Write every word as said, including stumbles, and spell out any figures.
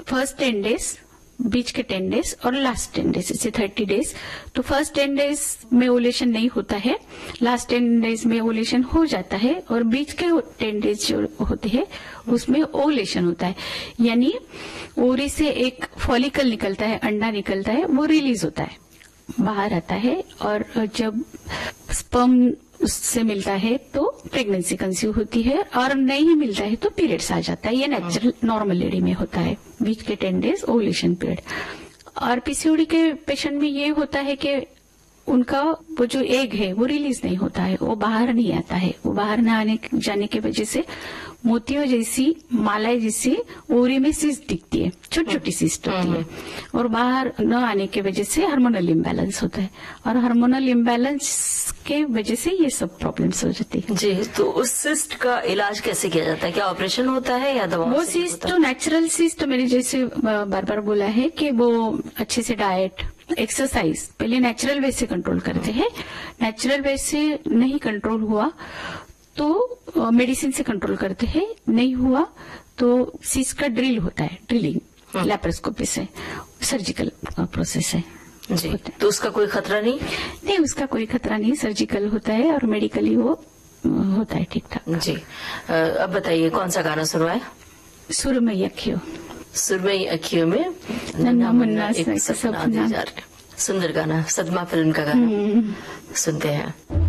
First ten days, बीच के ten days और last ten days, इसे थर्टी डेज। तो फर्स्ट टेन डेज में ओवुलेशन नहीं होता है, लास्ट टेन डेज में ओवुलेशन हो जाता है, और बीच के टेन डेज जो होते हैं उसमें ओवुलेशन होता है। यानी ओवरी से एक फॉलिकल निकलता है, अंडा निकलता है, वो रिलीज होता है, बाहर आता है, और जब स्पर्म उससे मिलता है तो प्रेगनेंसी कंसीव होती है, और नहीं मिलता है तो पीरियड्स आ जाता है। ये नेचुरल नॉर्मल लेडी में होता है, बीच के टेन डेज ओवुलेशन पीरियड। और पीसीओडी के पेशेंट में ये होता है कि उनका वो जो एग है वो रिलीज नहीं होता है, वो बाहर नहीं आता है। वो बाहर न आने जाने की वजह से मोतियों जैसी मालाएं जैसी ओवरी में सिस्ट दिखती है, छोटी छोटी सिस्ट होती है, और बाहर न आने की वजह से हार्मोनल इम्बैलेंस होता है, और हार्मोनल इम्बैलेंस के वजह से ये सब प्रॉब्लम्स हो जाती है। जी, तो उस सिस्ट का इलाज कैसे किया जाता है? क्या ऑपरेशन होता है या दवा? वो सिस्ट तो नेचुरल सिस्ट, मैंने जैसे बार बार बोला है कि वो अच्छे से डाइट, एक्सरसाइज पहले नेचुरल वे से कंट्रोल करते हैं। नेचुरल वे से नहीं कंट्रोल हुआ तो मेडिसिन से कंट्रोल करते हैं, नहीं हुआ तो सिस्ट का ड्रिल होता है, ड्रिलिंग लैप्रोस्कोपी से, सर्जिकल प्रोसेस है। जी, तो उसका कोई खतरा नहीं? नहीं, उसका कोई खतरा नहीं, सर्जिकल होता है और मेडिकली वो होता है ठीक ठाक। जी, अब बताइए कौन सा गाना सुनवाए? सुरमई अखियों। सुरमई अखियों में नन्हा मुन्ना एक सपना दे जा रहे। सुंदर गाना, सदमा फिल्म का गाना सुनते हैं।